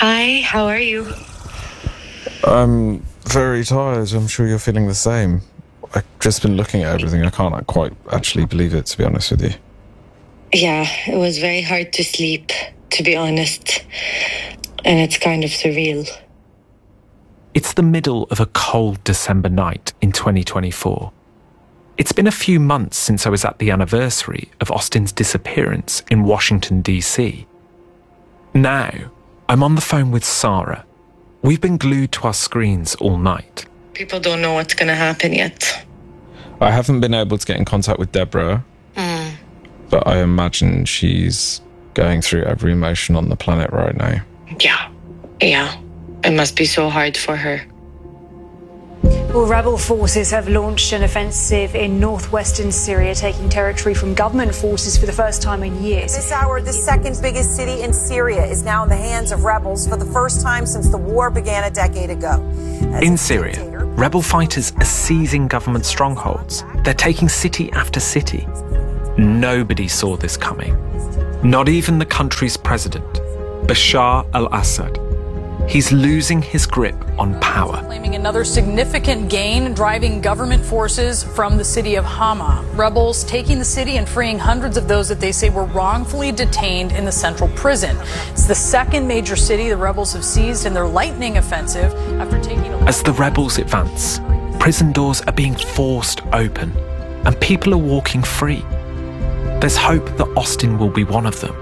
Hi, how are you? I'm very tired. I'm sure you're feeling the same. I've just been looking at everything. I can't quite actually believe it, to be honest with you. Yeah, it was very hard to sleep, to be honest. And it's kind of surreal. It's the middle of a cold December night in 2024. It's been a few months since I was at the anniversary of Austin's disappearance in Washington, D.C. Now, I'm on the phone with Sarah. We've been glued to our screens all night. People don't know what's going to happen yet. I haven't been able to get in contact with Deborah, but I imagine she's going through every emotion on the planet right now. Yeah. It must be so hard for her. Well, rebel forces have launched an offensive in northwestern Syria, taking territory from government forces for the first time in years. This hour, the second biggest city in Syria is now in the hands of rebels for the first time since the war began a decade ago. In Syria, rebel fighters are seizing government strongholds. They're taking city after city. Nobody saw this coming. Not even the country's president, Bashar al-Assad. He's losing his grip on power. Claiming another significant gain, driving government forces from the city of Hama. Rebels taking the city and freeing hundreds of those that they say were wrongfully detained in the central prison. It's the second major city the rebels have seized in their lightning offensive after taking... As the rebels advance, prison doors are being forced open and people are walking free. There's hope that Austin will be one of them.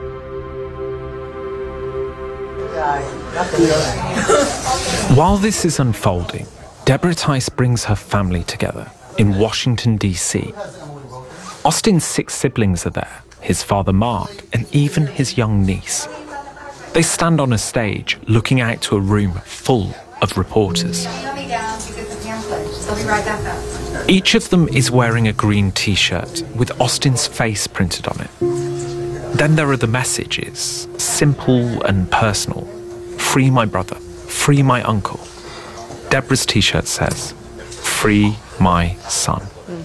While this is unfolding, Deborah Tice brings her family together in Washington, D.C. Austin's 6 siblings are there, his father Mark, and even his young niece. They stand on a stage looking out to a room full of reporters. Each of them is wearing a green t-shirt with Austin's face printed on it. Then there are the messages, simple and personal. Free my brother, free my uncle. Deborah's t-shirt says, free my son.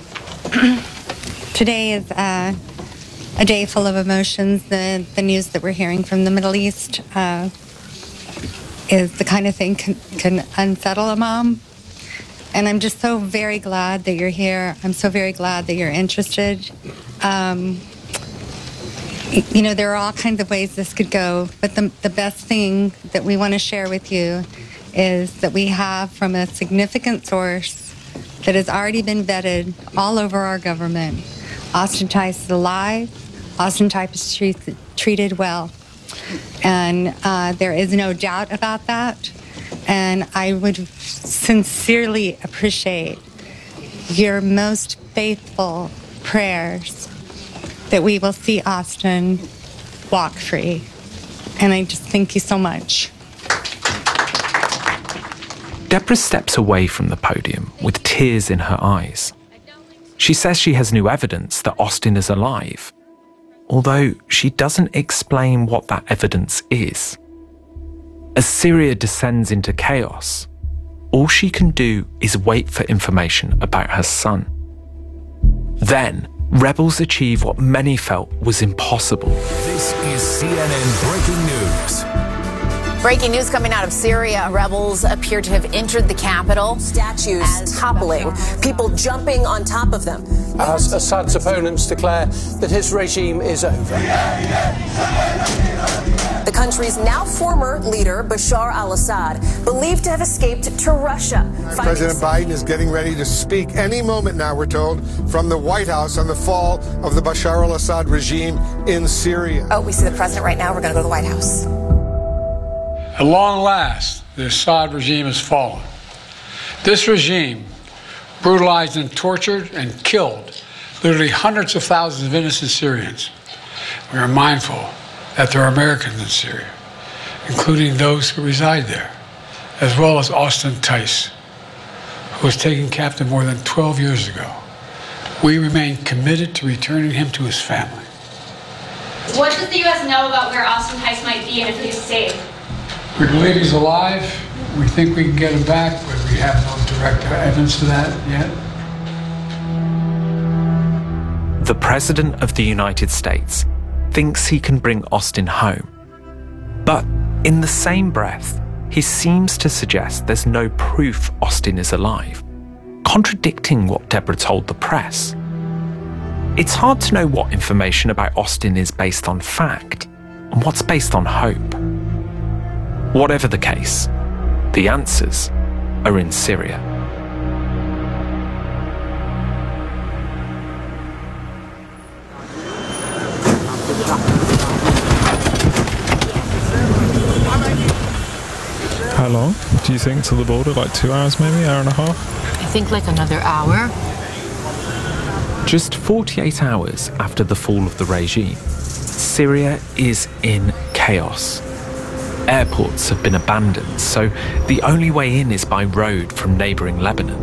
Today is a day full of emotions. The news that we're hearing from the Middle East is the kind of thing can unsettle a mom. And I'm just so very glad that you're here. I'm so very glad that you're interested. You know, there are all kinds of ways this could go, but the best thing that we want to share with you is that we have from a significant source that has already been vetted all over our government. Austin Tice is alive. Austin Tice is treated well. And there is no doubt about that. And I would sincerely appreciate your most faithful prayers that we will see Austin walk free. And I just thank you so much. Deborah steps away from the podium with tears in her eyes. She says she has new evidence that Austin is alive, although she doesn't explain what that evidence is. As Syria descends into chaos, all she can do is wait for information about her son. Then, rebels achieve what many felt was impossible. This is CNN Breaking News. Breaking news coming out of Syria. Rebels appear to have entered the capital. Statues toppling, people jumping on top of them. As Assad's opponents declare that his regime is over. The country's now former leader, Bashar al-Assad, believed to have escaped to Russia. President Biden is getting ready to speak any moment now, we're told, from the White House on the fall of the Bashar al-Assad regime in Syria. Oh, we see the president right now. We're going to go to the White House. At long last, the Assad regime has fallen. This regime brutalized and tortured and killed literally hundreds of thousands of innocent Syrians. We are mindful that there are Americans in Syria, including those who reside there, as well as Austin Tice, who was taken captive more than 12 years ago. We remain committed to returning him to his family. What does the U.S. know about where Austin Tice might be and if he's safe? We believe he's alive. We think we can get him back, but we have no direct evidence of that yet. The President of the United States thinks he can bring Austin home. But In the same breath, he seems to suggest there's no proof Austin is alive, contradicting what Deborah told the press. It's hard to know what information about Austin is based on fact and what's based on hope. Whatever the case, the answers are in Syria. How long do you think to the border? Like 2 hours maybe? Hour and a half? I think like another hour. Just 48 hours after the fall of the regime, Syria is in chaos. Airports have been abandoned, so the only way in is by road from neighbouring Lebanon.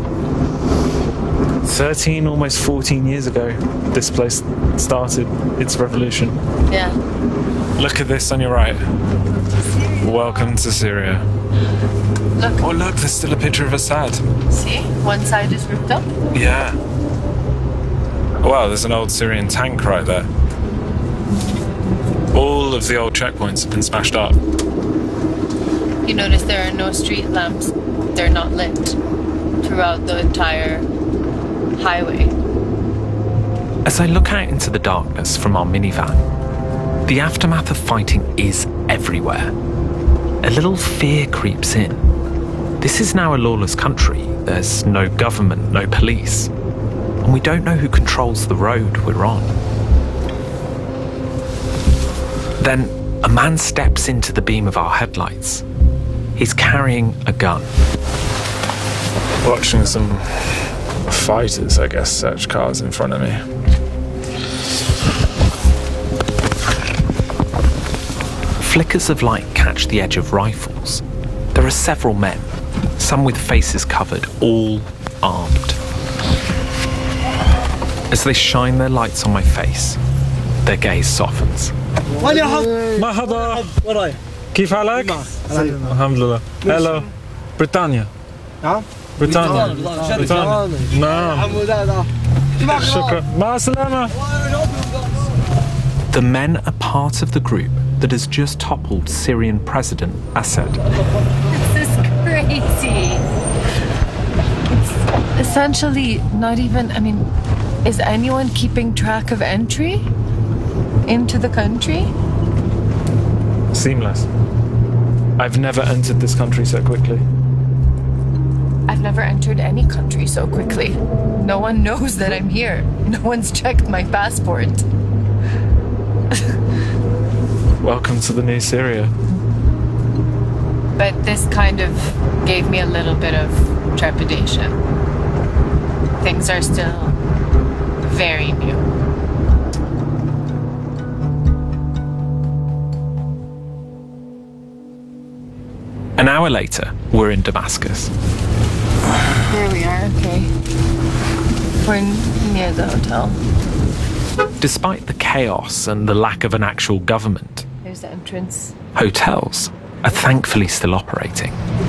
13, almost 14 years ago, this place started its revolution. Yeah. Look at this on your right. Welcome to Syria. Look. Oh, look, there's still a picture of Assad. See? One side is ripped up. Yeah. Wow, there's an old Syrian tank right there. All of the old checkpoints have been smashed up. You notice there are no street lamps. They're not lit throughout the entire highway. As I look out into the darkness from our minivan, the aftermath of fighting is everywhere. A little fear creeps in. This is now a lawless country. There's no government, no police. And we don't know who controls the road we're on. Then a man steps into the beam of our headlights. He's carrying a gun. Watching some fighters, I guess, search cars in front of me. Flickers of light catch the edge of rifles. There are several men, some with faces covered, all armed. As they shine their lights on my face, their gaze softens. مرحبا كيف حالك؟ الحمد لله. Hello. بريطانيا. بريطانيا. نعم. شكرا. مع السلامة. The men are part of the group that has just toppled Syrian President Assad. This is crazy. It's essentially not even, is anyone keeping track of entry into the country? Seamless. I've never entered this country so quickly. I've never entered any country so quickly. No one knows that I'm here. No one's checked my passport. Welcome to the new Syria. But this kind of gave me a little bit of trepidation. Things are still very new. An hour later, we're in Damascus. Here we are, okay. We're near the hotel. Despite the chaos and the lack of an actual government, There's the entrance. hotels are thankfully still operating.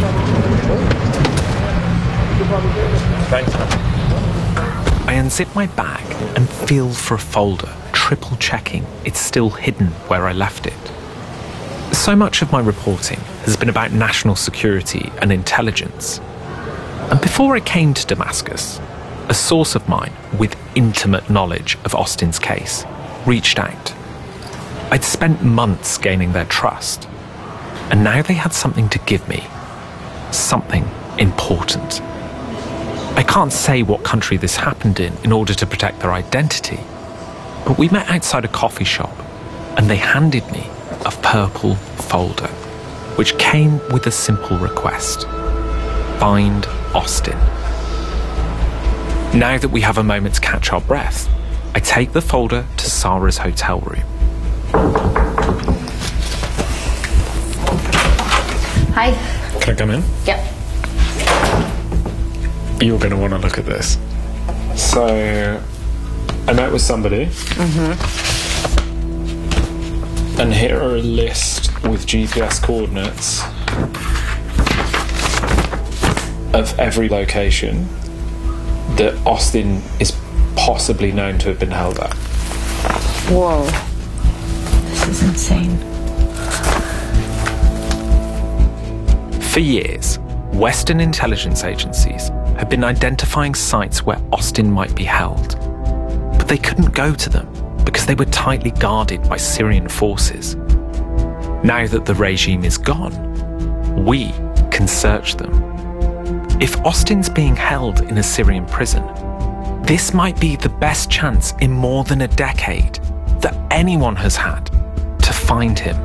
Thank you. I unzip my bag and feel for a folder, triple checking it's still hidden where I left it. So much of my reporting has been about national security and intelligence. And before I came to Damascus, a source of mine with intimate knowledge of Austin's case reached out. I'd spent months gaining their trust, and now they had something to give me. Something important. I can't say what country this happened in order to protect their identity, but we met outside a coffee shop, and they handed me a purple folder, which came with a simple request. Find Austin. Now that we have a moment to catch our breath, I take the folder to Sarah's hotel room. Hi. Can I come in? Yep. You're going to want to look at this. So, I met with somebody. And here are a list with GPS coordinates of every location that Austin is possibly known to have been held at. Whoa. This is insane. For years, Western intelligence agencies had been identifying sites where Austin might be held, but they couldn't go to them because they were tightly guarded by Syrian forces. Now that the regime is gone, we can search them. If Austin's being held in a Syrian prison, this might be the best chance in more than a decade that anyone has had to find him.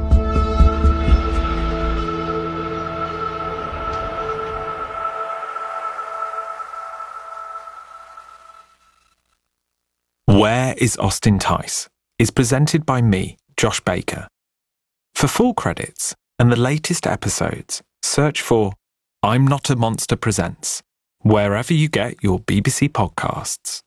Where is Austin Tice? Is presented by me, Josh Baker. For full credits and the latest episodes, search for I'm Not a Monster Presents, wherever you get your BBC podcasts.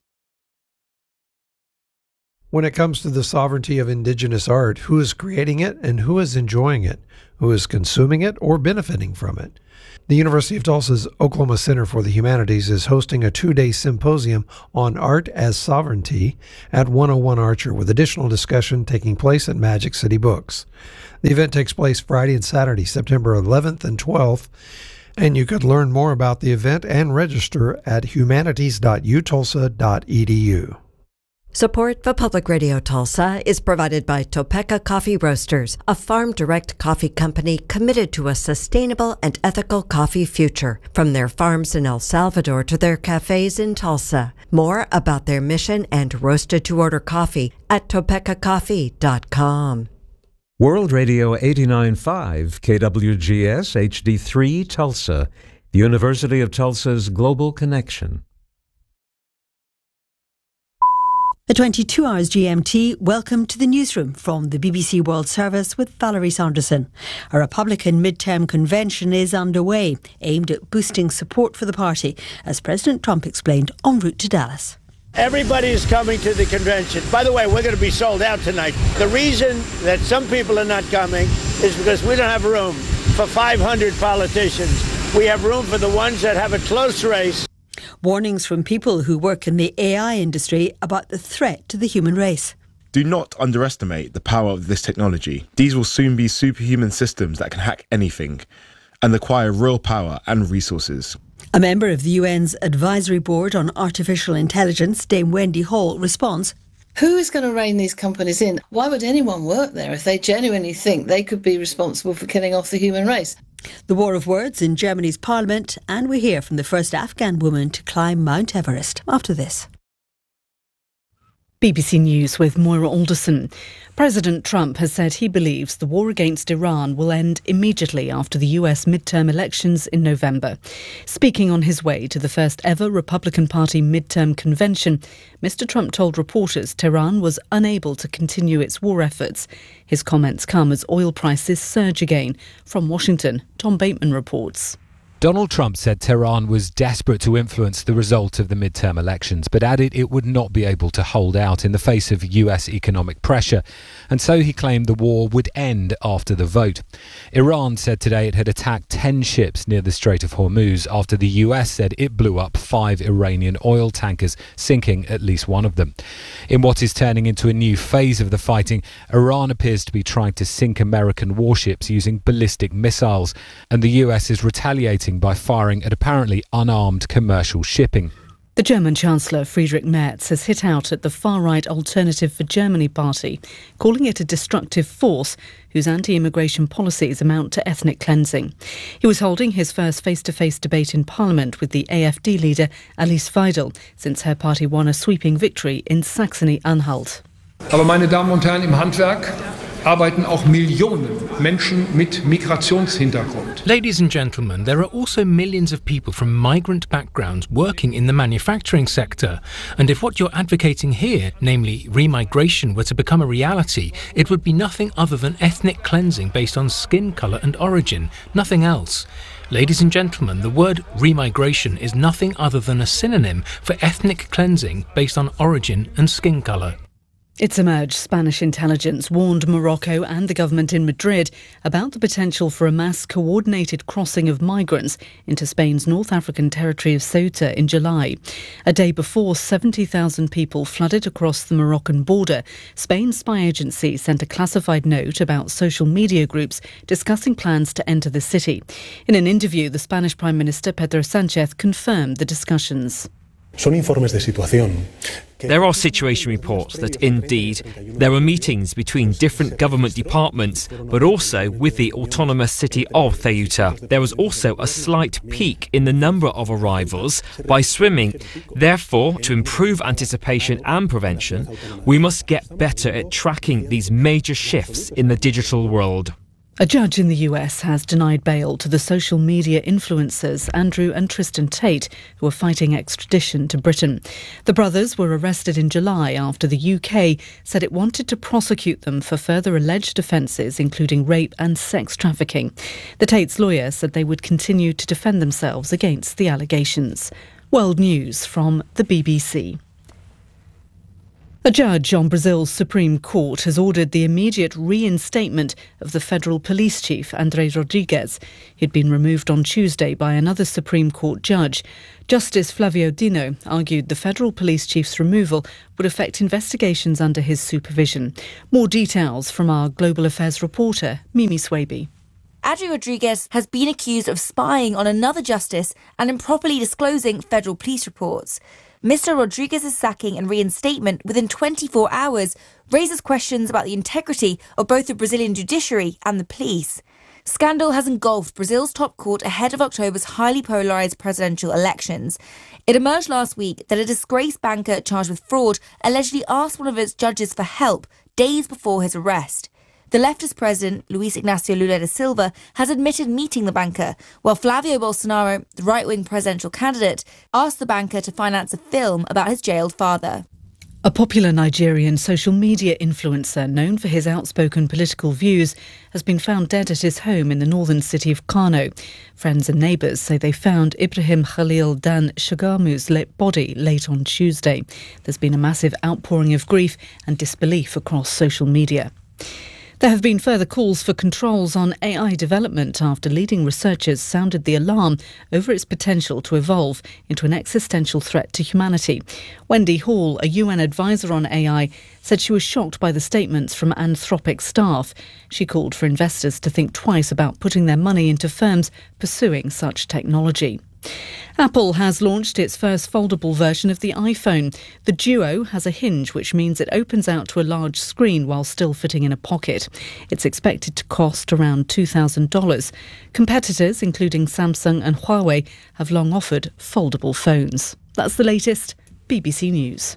When it comes to the sovereignty of Indigenous art, who is creating it and who is enjoying it? Who is consuming it or benefiting from it? The University of Tulsa's Oklahoma Center for the Humanities is hosting a 2-day symposium on art as sovereignty at 101 Archer, with additional discussion taking place at Magic City Books. The event takes place Friday and Saturday, September 11th and 12th, and you could learn more about the event and register at humanities.utulsa.edu. Support for Public Radio Tulsa is provided by Topeka Coffee Roasters, a farm-direct coffee company committed to a sustainable and ethical coffee future. From their farms in El Salvador to their cafes in Tulsa. More about their mission and roasted-to-order coffee at topekacoffee.com. World Radio 89.5 KWGS HD3 Tulsa, the University of Tulsa's Global Connection. At 22 hours GMT, welcome to the newsroom from the BBC World Service with Valerie Saunderson. A Republican midterm convention is underway, aimed at boosting support for the party, as President Trump explained en route to Dallas. Everybody's coming to the convention. By the way, we're going to be sold out tonight. The reason that some people are not coming is because we don't have room for 500 politicians. We have room for the ones that have a close race. Warnings from people who work in the AI industry about the threat to the human race. Do not underestimate the power of this technology. These will soon be superhuman systems that can hack anything and acquire real power and resources. A member of the UN's Advisory Board on Artificial Intelligence, Dame Wendy Hall, responds, who is going to rein these companies in? Why would anyone work there if they genuinely think they could be responsible for killing off the human race? The war of words in Germany's parliament, and we hear from the first Afghan woman to climb Mount Everest after this. BBC News with Moira Alderson. President Trump has said he believes the war against Iran will end immediately after the US midterm elections in November. Speaking on his way to the first ever Republican Party midterm convention, Mr. Trump told reporters Tehran was unable to continue its war efforts. His comments come as oil prices surge again. From Washington, Tom Bateman reports. Donald Trump said Tehran was desperate to influence the result of the midterm elections, but added it would not be able to hold out in the face of US economic pressure, and so he claimed the war would end after the vote. Iran said today it had attacked 10 ships near the Strait of Hormuz after the US said it blew up 5 Iranian oil tankers, sinking at least one of them. In what is turning into a new phase of the fighting, Iran appears to be trying to sink American warships using ballistic missiles, and the US is retaliating by firing at apparently unarmed commercial shipping. The German Chancellor Friedrich Merz has hit out at the far-right Alternative for Germany party, calling it a destructive force whose anti-immigration policies amount to ethnic cleansing. He was holding his first face-to-face debate in Parliament with the AfD leader Alice Weidel since her party won a sweeping victory in Saxony-Anhalt. Aber meine Damen und Herren, im Handwerk arbeiten auch Millionen Menschen mit Migrationshintergrund. Ladies and gentlemen, there are also millions of people from migrant backgrounds working in the manufacturing sector. And if what you're advocating here, namely remigration, were to become a reality, it would be nothing other than ethnic cleansing based on skin colour and origin, nothing else. Ladies and gentlemen, the word remigration is nothing other than a synonym for ethnic cleansing based on origin and skin colour. It's emerged Spanish intelligence warned Morocco and the government in Madrid about the potential for a mass coordinated crossing of migrants into Spain's North African territory of Ceuta in July. A day before 70,000 people flooded across the Moroccan border, Spain's spy agency sent a classified note about social media groups discussing plans to enter the city. In an interview, the Spanish Prime Minister Pedro Sánchez confirmed the discussions. There are situation reports that indeed there were meetings between different government departments, but also with the autonomous city of Ceuta. There was also a slight peak in the number of arrivals by swimming. Therefore, to improve anticipation and prevention, we must get better at tracking these major shifts in the digital world. A judge in the US has denied bail to the social media influencers Andrew and Tristan Tate, who are fighting extradition to Britain. The brothers were arrested in July after the UK said it wanted to prosecute them for further alleged offences, including rape and sex trafficking. The Tates' lawyer said they would continue to defend themselves against the allegations. World News from the BBC. A judge on Brazil's Supreme Court has ordered the immediate reinstatement of the federal police chief, André Rodrigues. He'd been removed on Tuesday by another Supreme Court judge. Justice Flavio Dino argued the federal police chief's removal would affect investigations under his supervision. More details from our Global Affairs reporter, Mimi Swaby. André Rodrigues has been accused of spying on another justice and improperly disclosing federal police reports. Mr. Rodrigues' sacking and reinstatement within 24 hours raises questions about the integrity of both the Brazilian judiciary and the police. Scandal has engulfed Brazil's top court ahead of October's highly polarised presidential elections. It emerged last week that a disgraced banker charged with fraud allegedly asked one of its judges for help days before his arrest. The leftist president, Luiz Inácio Lula da Silva, has admitted meeting the banker, while Flavio Bolsonaro, the right-wing presidential candidate, asked the banker to finance a film about his jailed father. A popular Nigerian social media influencer known for his outspoken political views has been found dead at his home in the northern city of Kano. Friends and neighbours say they found Ibrahim Khalil Dan Shagamu's body late on Tuesday. There's been a massive outpouring of grief and disbelief across social media. There have been further calls for controls on AI development after leading researchers sounded the alarm over its potential to evolve into an existential threat to humanity. Wendy Hall, a UN advisor on AI, said she was shocked by the statements from Anthropic staff. She called for investors to think twice about putting their money into firms pursuing such technology. Apple has launched its first foldable version of the iPhone. The Duo has a hinge, which means it opens out to a large screen while still fitting in a pocket. It's expected to cost around $2,000. Competitors, including Samsung and Huawei, have long offered foldable phones. That's the latest. BBC News.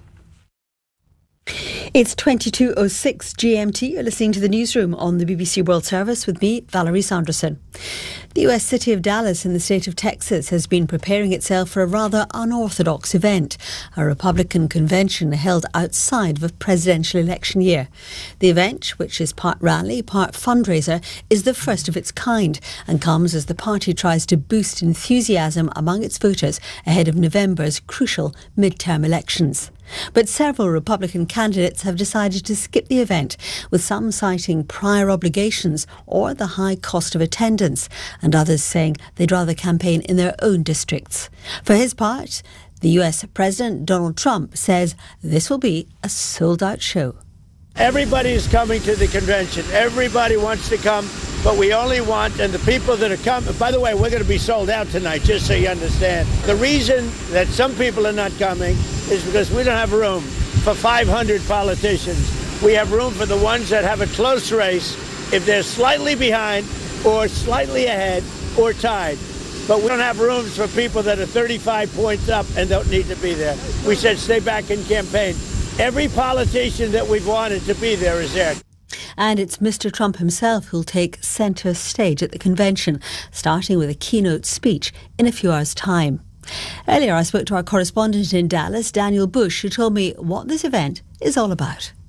It's 22:06 GMT. You're listening to the newsroom on the BBC World Service with me, Valerie Sanderson. The US city of Dallas in the state of Texas has been preparing itself for a rather unorthodox event, a Republican convention held outside of a presidential election year. The event, which is part rally, part fundraiser, is the first of its kind and comes as the party tries to boost enthusiasm among its voters ahead of November's crucial midterm elections. But several Republican candidates have decided to skip the event, with some citing prior obligations or the high cost of attendance, and others saying they'd rather campaign in their own districts. For his part, the US President Donald Trump says this will be a sold-out show. Everybody is coming to the convention. Everybody wants to come, but we only want, and the people that are coming, by the way, we're going to be sold out tonight, just so you understand. The reason that some people are not coming is because we don't have room for 500 politicians. We have room for the ones that have a close race if they're slightly behind or slightly ahead or tied. But we don't have rooms for people that are 35 points up and don't need to be there. We said stay back and campaign. Every politician that we've wanted to be there is there. And it's Mr. Trump himself who'll take centre stage at the convention, starting with a keynote speech in a few hours' time. Earlier, I spoke to our correspondent in Dallas, Daniel Bush, who told me what this event is all about.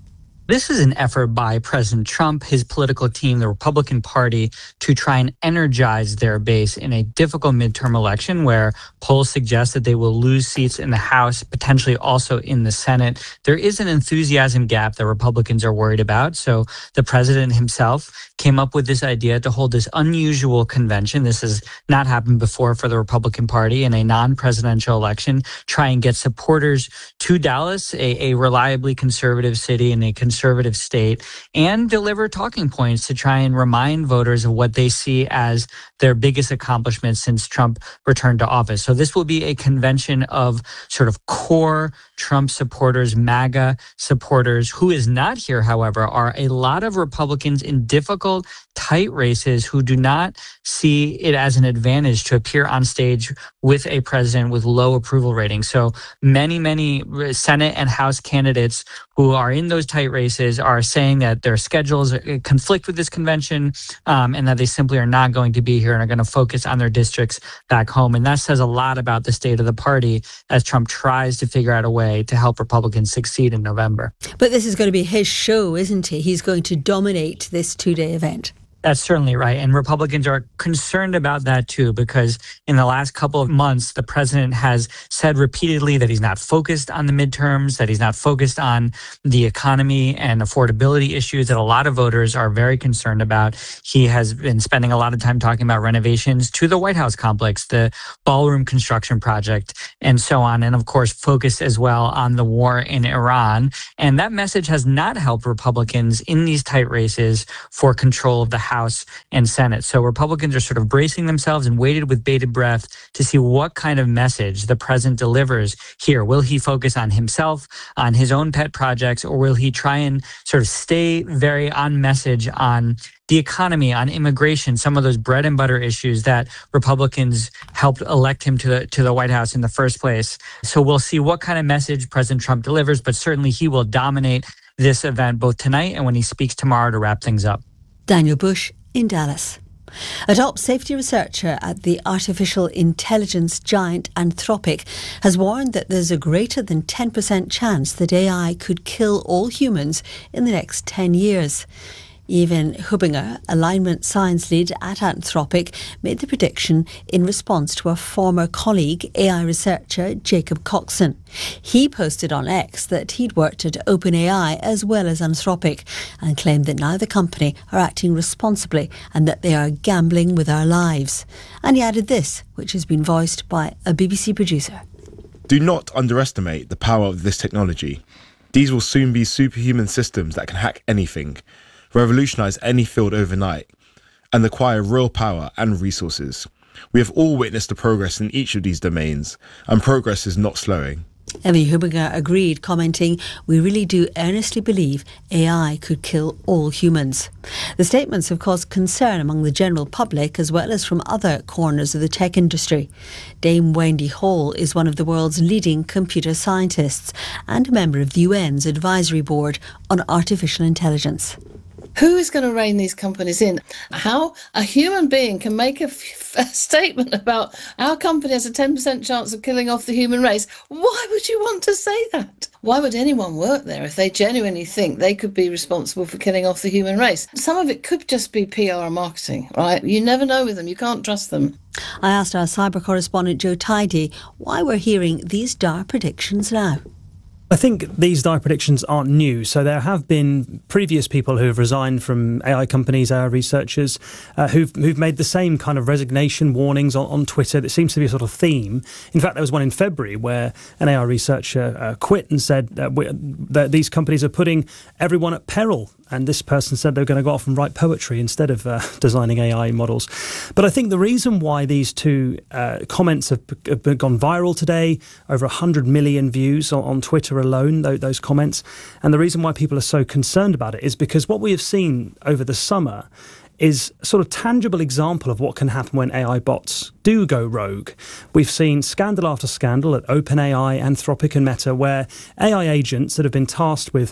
This is an effort by President Trump, his political team, the Republican Party, to try and energize their base in a difficult midterm election where polls suggest that they will lose seats in the House, potentially also in the Senate. There is an enthusiasm gap that Republicans are worried about. So the president himself came up with this idea to hold this unusual convention. This has not happened before for the Republican Party in a non-presidential election, try and get supporters to Dallas, a reliably conservative city and a conservative state, and deliver talking points to try and remind voters of what they see as their biggest accomplishment since Trump returned to office. So this will be a convention of sort of core Trump supporters, MAGA supporters. Who is not here, however, are a lot of Republicans in difficult, tight races who do not see it as an advantage to appear on stage with a president with low approval ratings. So many Senate and House candidates who are in those tight races are saying that their schedules conflict with this convention and that they simply are not going to be here and are going to focus on their districts back home. And that says a lot about the state of the party as Trump tries to figure out a way to help Republicans succeed in November. But this is going to be his show, isn't he? He's going to dominate this two-day event. That's certainly right. And Republicans are concerned about that, too, because in the last couple of months, the president has said repeatedly that he's not focused on the midterms, that he's not focused on the economy and affordability issues that a lot of voters are very concerned about. He has been spending a lot of time talking about renovations to the White House complex, the ballroom construction project, and so on. And of course, focus as well on the war in Iran. And that message has not helped Republicans in these tight races for control of the House and Senate. So Republicans are sort of bracing themselves and waited with bated breath to see what kind of message the president delivers here. Will he focus on himself, on his own pet projects, or will he try and sort of stay very on message on the economy, on immigration, some of those bread and butter issues that Republicans helped elect him to the White House in the first place? So we'll see what kind of message President Trump delivers, but certainly he will dominate this event both tonight and when he speaks tomorrow to wrap things up. Daniel Bush in Dallas. A top safety researcher at the artificial intelligence giant Anthropic has warned that there's a greater than 10% chance that AI could kill all humans in the next 10 years. Evan Hubinger, alignment science lead at Anthropic, made the prediction in response to a former colleague, AI researcher Jacob Coxon. He posted on X that he'd worked at OpenAI as well as Anthropic and claimed that neither company are acting responsibly and that they are gambling with our lives. And he added this, which has been voiced by a BBC producer. Do not underestimate the power of this technology. These will soon be superhuman systems that can hack anything, revolutionise any field overnight, and acquire real power and resources. We have all witnessed the progress in each of these domains, and progress is not slowing. Evan Hubinger agreed, commenting, "We really do earnestly believe AI could kill all humans." The statements have caused concern among the general public as well as from other corners of the tech industry. Dame Wendy Hall is one of the world's leading computer scientists and a member of the UN's Advisory Board on Artificial Intelligence. Who is going to rein these companies in? How a human being can make a statement about our company has a 10% chance of killing off the human race. Why would you want to say that? Why would anyone work there if they genuinely think they could be responsible for killing off the human race? Some of it could just be PR and marketing, right? You never know with them. You can't trust them. I asked our cyber correspondent Joe Tidy why we're hearing these dire predictions now. I think these dire predictions aren't new. So there have been previous people who have resigned from AI companies, AI researchers, who've made the same kind of resignation warnings on Twitter. That seems to be a sort of theme. In fact, there was one in February where an AI researcher quit and said that these companies are putting everyone at peril. And this person said they were going to go off and write poetry instead of designing AI models. But I think the reason why these two comments have gone viral today, over 100 million views on Twitter alone, those comments, and the reason why people are so concerned about it is because what we have seen over the summer is a sort of tangible example of what can happen when AI bots do go rogue. We've seen scandal after scandal at OpenAI, Anthropic and Meta, where AI agents that have been tasked with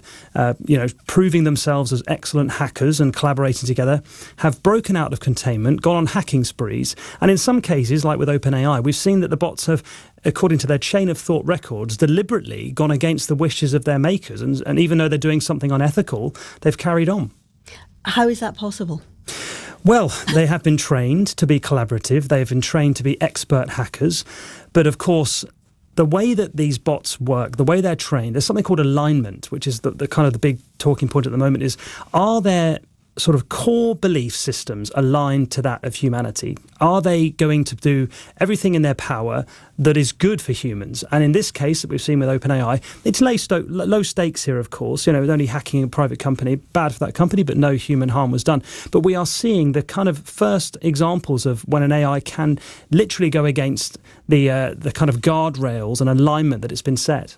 proving themselves as excellent hackers and collaborating together have broken out of containment, gone on hacking sprees, and in some cases, like with OpenAI, we've seen that the bots have according to their chain of thought records, deliberately gone against the wishes of their makers. And even though they're doing something unethical, they've carried on. How is that possible? Well, they have been trained to be collaborative. They've been trained to be expert hackers. But of course, the way that these bots work, the way they're trained, there's something called alignment, which is the kind of the big talking point at the moment is, are their sort of core belief systems aligned to that of humanity? Are they going to do everything in their power that is good for humans? And in this case that we've seen with OpenAI, it's low stakes here, of course. Only hacking a private company, bad for that company, but no human harm was done. But we are seeing the kind of first examples of when an AI can literally go against the kind of guardrails and alignment that it's been set.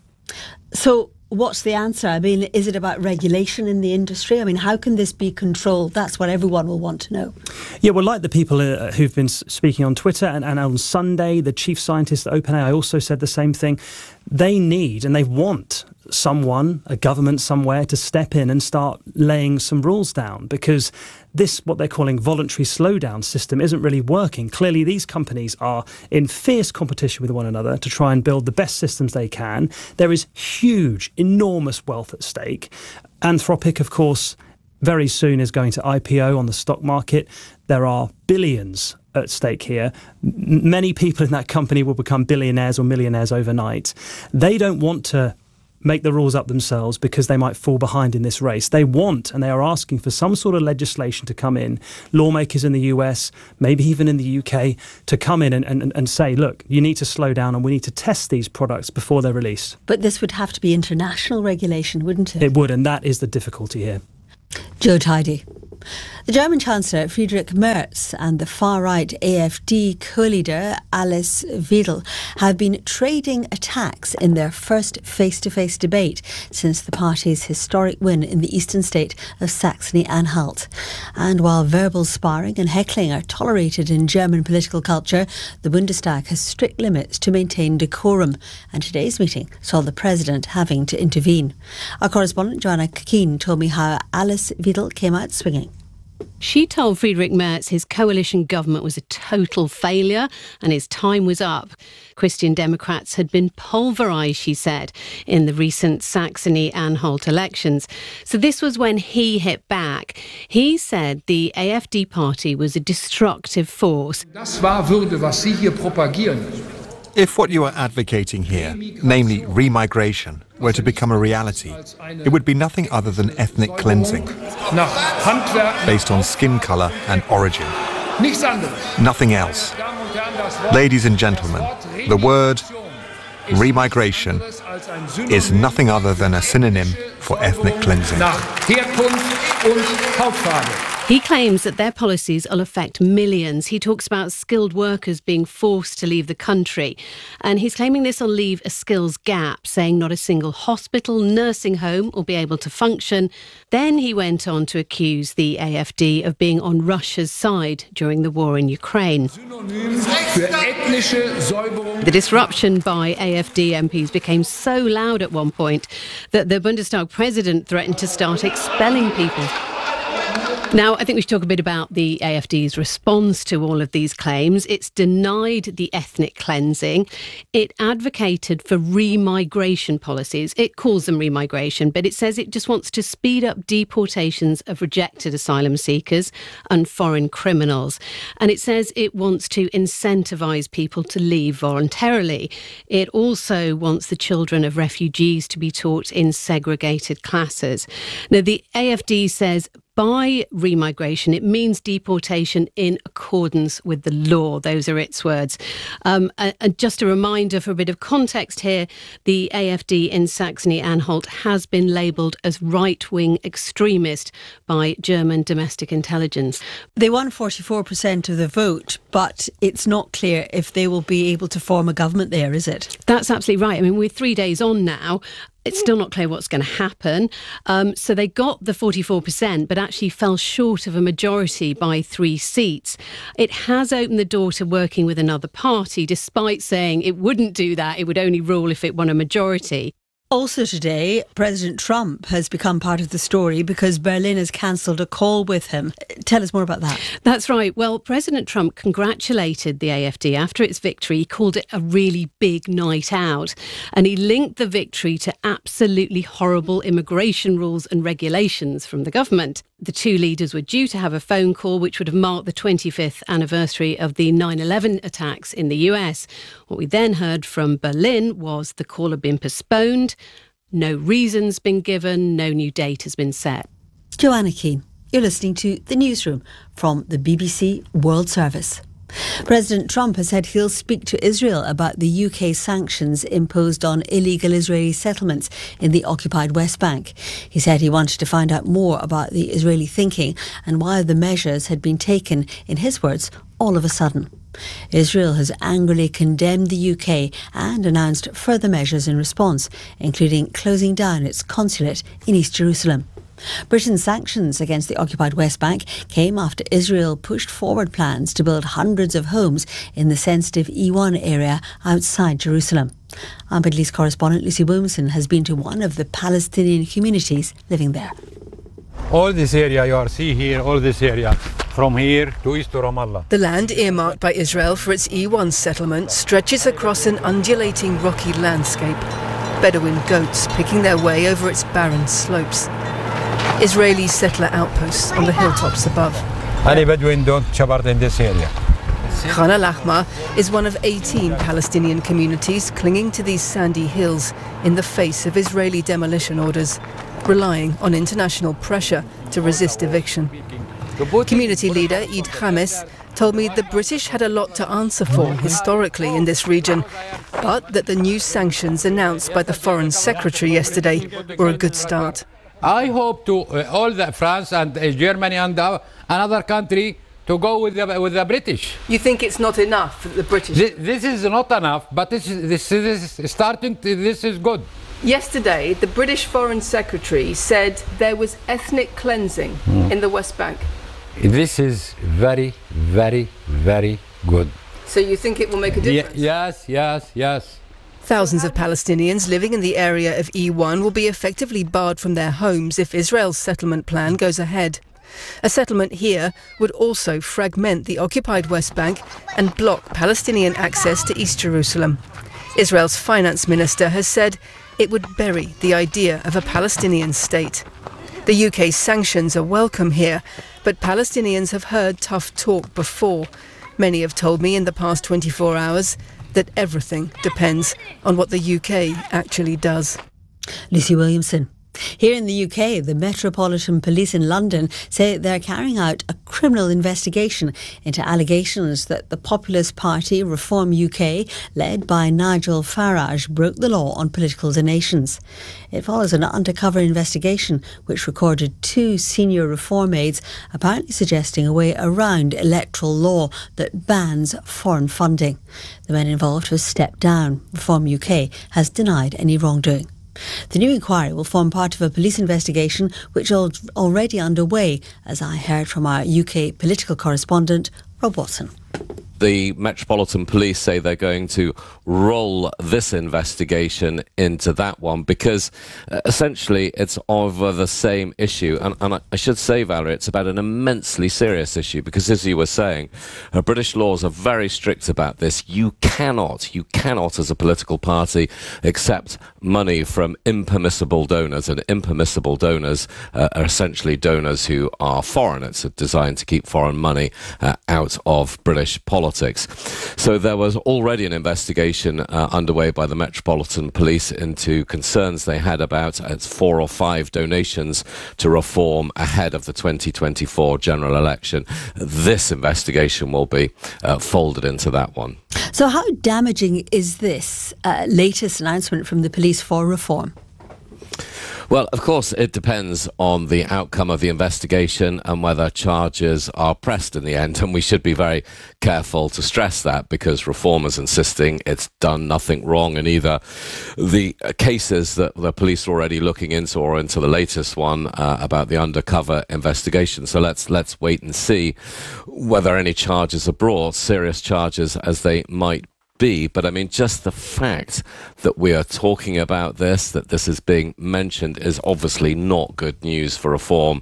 So what's the answer? I mean, is it about regulation in the industry? I mean, how can this be controlled? That's what everyone will want to know. Yeah, well, like the people who've been speaking on Twitter, and on Sunday, the chief scientist at OpenAI also said the same thing. They need and they want someone, a government somewhere, to step in and start laying some rules down, because this, what they're calling voluntary slowdown system, isn't really working. Clearly, these companies are in fierce competition with one another to try and build the best systems they can. There is huge, enormous wealth at stake. Anthropic, of course, very soon is going to IPO on the stock market. There are billions at stake here. Many people in that company will become billionaires or millionaires overnight. They don't want to make the rules up themselves because they might fall behind in this race. They want, and they are asking for some sort of legislation to come in, lawmakers in the US, maybe even in the UK, to come in and say, look, you need to slow down and we need to test these products before they're released. But this would have to be international regulation, wouldn't it? It would, and that is the difficulty here. Joe Tidy. The German Chancellor Friedrich Merz and the far-right AfD co-leader Alice Weidel have been trading attacks in their first face-to-face debate since the party's historic win in the eastern state of Saxony-Anhalt. And while verbal sparring and heckling are tolerated in German political culture, the Bundestag has strict limits to maintain decorum, and today's meeting saw the president having to intervene. Our correspondent Joanna Keane told me how Alice Weidel came out swinging. She told Friedrich Merz his coalition government was a total failure and his time was up. Christian Democrats had been pulverised, she said, in the recent Saxony-Anhalt elections. So this was when he hit back. He said the AfD party was a destructive force. Das wahr würde, was Sie hier propagieren. If what you are advocating here, namely remigration, were to become a reality, it would be nothing other than ethnic cleansing, based on skin colour and origin. Nothing else. Ladies and gentlemen, the word remigration is nothing other than a synonym for ethnic cleansing. He claims that their policies will affect millions. He talks about skilled workers being forced to leave the country. And he's claiming this will leave a skills gap, saying not a single hospital, nursing home will be able to function. Then he went on to accuse the AfD of being on Russia's side during the war in Ukraine. The disruption by AfD MPs became so loud at one point that the Bundestag president threatened to start expelling people. Now, I think we should talk a bit about the AfD's response to all of these claims. It's denied the ethnic cleansing. It advocated for remigration policies. It calls them remigration, but it says it just wants to speed up deportations of rejected asylum seekers and foreign criminals. And it says it wants to incentivise people to leave voluntarily. It also wants the children of refugees to be taught in segregated classes. Now, the AfD says by remigration, it means deportation in accordance with the law. Those are its words. And just a reminder for a bit of context here, the AfD in Saxony-Anhalt has been labelled as right-wing extremist by German domestic intelligence. They won 44% of the vote, but it's not clear if they will be able to form a government there, is it? That's absolutely right. I mean, we're 3 days on now. It's still not clear what's going to happen. So they got the 44%, but actually fell short of a majority by 3 seats. It has opened the door to working with another party, despite saying it wouldn't do that. It would only rule if it won a majority. Also today, President Trump has become part of the story because Berlin has cancelled a call with him. Tell us more about that. That's right. Well, President Trump congratulated the AfD after its victory. He called it a really big night out. And he linked the victory to absolutely horrible immigration rules and regulations from the government. The two leaders were due to have a phone call which would have marked the 25th anniversary of the 9/11 attacks in the US. What we then heard from Berlin was the call had been postponed, no reasons been given, no new date has been set. Joanna Keane, you're listening to The Newsroom from the BBC World Service. President Trump has said he'll speak to Israel about the UK sanctions imposed on illegal Israeli settlements in the occupied West Bank. He said he wanted to find out more about the Israeli thinking and why the measures had been taken, in his words, all of a sudden. Israel has angrily condemned the UK and announced further measures in response, including closing down its consulate in East Jerusalem. Britain's sanctions against the occupied West Bank came after Israel pushed forward plans to build hundreds of homes in the sensitive E1 area outside Jerusalem. Our Middle East correspondent Lucy Williamson has been to one of the Palestinian communities living there. All this area you are see here, all this area, from here to east to Ramallah. The land earmarked by Israel for its E1 settlement stretches across an undulating rocky landscape. Bedouin goats picking their way over its barren slopes. Israeli settler outposts on the hilltops above. Any Bedouin don't shabar in this area. Khan al-Ahmar is one of 18 Palestinian communities clinging to these sandy hills in the face of Israeli demolition orders, relying on international pressure to resist eviction. Community leader Eid Khamis told me the British had a lot to answer for historically in this region, but that the new sanctions announced by the Foreign Secretary yesterday were a good start. I hope to all the France and Germany and another country to go with the British. You think it's not enough that the British? This is not enough, but this is starting. This is good. Yesterday, the British Foreign Secretary said there was ethnic cleansing in the West Bank. This is very, very, very good. So you think it will make a difference? Yes. Thousands of Palestinians living in the area of E1 will be effectively barred from their homes if Israel's settlement plan goes ahead. A settlement here would also fragment the occupied West Bank and block Palestinian access to East Jerusalem. Israel's finance minister has said it would bury the idea of a Palestinian state. The UK's sanctions are welcome here, but Palestinians have heard tough talk before. Many have told me in the past 24 hours that everything depends on what the UK actually does. Lucy Williamson. Here in the UK, the Metropolitan Police in London say they're carrying out a criminal investigation into allegations that the Populist Party Reform UK, led by Nigel Farage, broke the law on political donations. It follows an undercover investigation which recorded 2 senior Reform aides apparently suggesting a way around electoral law that bans foreign funding. The men involved have stepped down. Reform UK has denied any wrongdoing. The new inquiry will form part of a police investigation which is already underway, as I heard from our UK political correspondent, Rob Watson. The Metropolitan Police say they're going to roll this investigation into that one because essentially it's over the same issue. And I should say, Valerie, it's about an immensely serious issue because, as you were saying, British laws are very strict about this. You cannot as a political party accept money from impermissible donors, and impermissible donors are essentially donors who are foreign. It's designed to keep foreign money out of British politics. So there was already an investigation underway by the Metropolitan Police into concerns they had about 4 or 5 donations to Reform ahead of the 2024 general election. This investigation will be folded into that one. So how damaging is this latest announcement from the police for Reform? Well, of course, it depends on the outcome of the investigation and whether charges are pressed in the end. And we should be very careful to stress that because Reform is insisting it's done nothing wrong in either the cases that the police are already looking into or into the latest one about the undercover investigation. So let's wait and see whether any charges are brought, serious charges as they might be, but I mean, just the fact that we are talking about this, that this is being mentioned, is obviously not good news for reform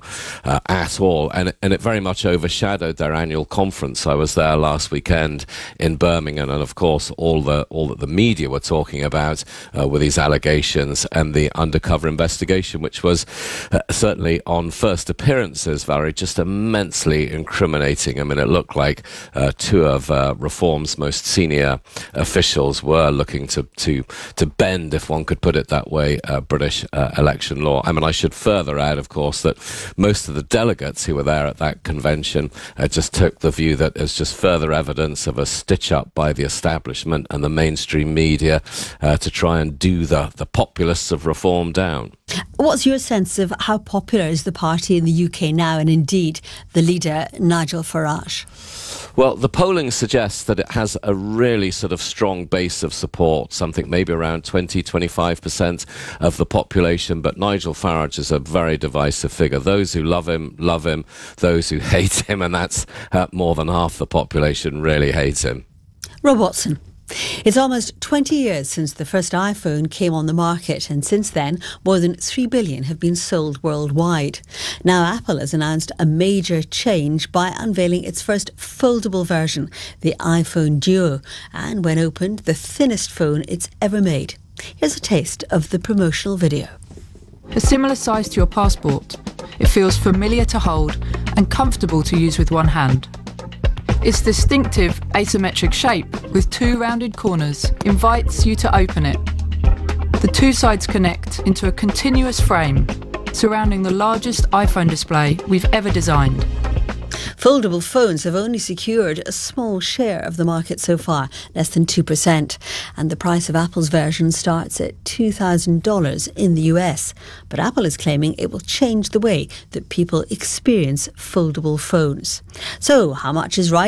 at all, and it very much overshadowed their annual conference. I was there last weekend in Birmingham, and of course all that the media were talking about were these allegations and the undercover investigation, which was certainly on first appearances, Valerie, just immensely incriminating. I mean, it looked like two of Reform's most senior officials were looking to bend, if one could put it that way, British election law. I mean, I should further add, of course, that most of the delegates who were there at that convention just took the view that it's just further evidence of a stitch-up by the establishment and the mainstream media to try and do the populists of Reform down. What's your sense of how popular is the party in the UK now, and indeed the leader, Nigel Farage? Well, the polling suggests that it has a really sort of strong base of support, something maybe around 20-25% of the population. But Nigel Farage is a very divisive figure. Those who love him, love him. Those who hate him, and that's more than half the population, really hate him. Rob Watson. It's almost 20 years since the first iPhone came on the market, and since then, more than 3 billion have been sold worldwide. Now, Apple has announced a major change by unveiling its first foldable version, the iPhone Duo, and when opened, the thinnest phone it's ever made. Here's a taste of the promotional video. A similar size to your passport, it feels familiar to hold and comfortable to use with one hand. Its distinctive asymmetric shape with two rounded corners invites you to open it. The two sides connect into a continuous frame surrounding the largest iPhone display we've ever designed. Foldable phones have only secured a small share of the market so far, less than 2%, and the price of Apple's version starts at $2,000 in the US. But Apple is claiming it will change the way that people experience foldable phones. So, how much is right?